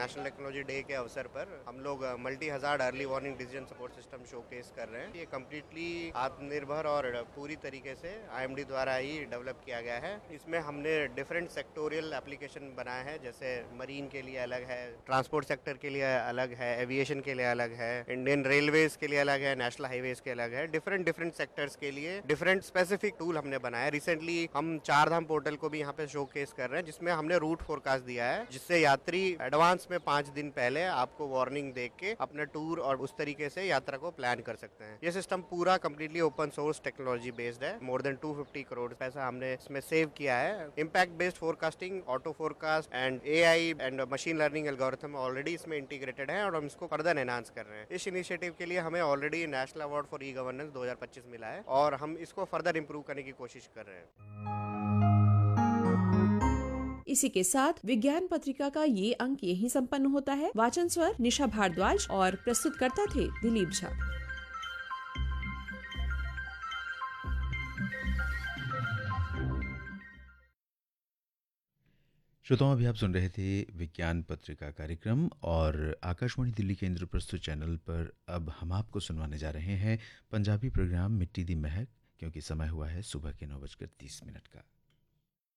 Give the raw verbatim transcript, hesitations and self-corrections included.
National technology day के अवसर पर हम लोग multi hazard early warning decision support system showcase कर रहे हैं। ये कम्प्लीटली आत्मनिर्भर और पूरी तरीके से आईएमडी द्वारा ही डेवलप किया गया है। इसमें हमने डिफरेंट सेक्टोरियल एप्लीकेशन बनाए हैं, जैसे मरीन के लिए अलग है, ट्रांसपोर्ट सेक्टर के लिए अलग है, एविएशन के लिए अलग है, इंडियन रेलवेज के लिए अलग है, नेशनल हाईवेज के अलग है। डिफरेंट डिफरेंट सेक्टर्स के लिए डिफरेंट स्पेसिफिक टूल हमने बनाया। रिसेंटली हम चार धाम पोर्टल को भी यहाँ पे शोकेस कर रहे हैं, जिसमें हमने रूट फोरकास्ट दिया है, जिससे यात्री एडवांस में पांच दिन पहले आपको वार्निंग देख के अपने टूर और उस तरीके से यात्रा को प्लान कर सकते हैं। ये सिस्टम पूरा completely open source technology based है। More than to fifty crore पैसा हमने इसमें सेव किया है। Impact based forecasting, auto forecast and AI and machine learning algorithm already इसमें इंटीग्रेटेड है और हम इसको फर्दर एनहांस कर रहे हैं। इस इनिशिएटिव के लिए हमें already national award for e governance दो हज़ार पच्चीस मिला है और हम इसको फर्दर इंप्रूव करने की कोशिश कर रहे हैं। इसी के साथ विज्ञान पत्रिका का ये अंक यहीं संपन्न होता है। वाचन स्वर निशा भारद्वाज और प्रस्तुतकर्ता थे दिलीप झा। श्रोताओं, अभी आप सुन रहे थे विज्ञान पत्रिका कार्यक्रम और आकाशवाणी दिल्ली केंद्र प्रस्तुत चैनल पर अब हम आपको सुनवाने जा रहे हैं पंजाबी प्रोग्राम मिट्टी दी महक, क्योंकि समय हुआ है सुबह के नौ बजकर तीस मिनट का।